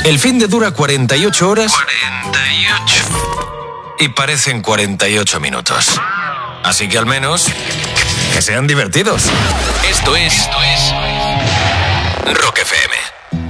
El fin de dura 48 horas. 48. Y parecen 48 minutos. Así que al menos que sean divertidos. Esto es Rock FM.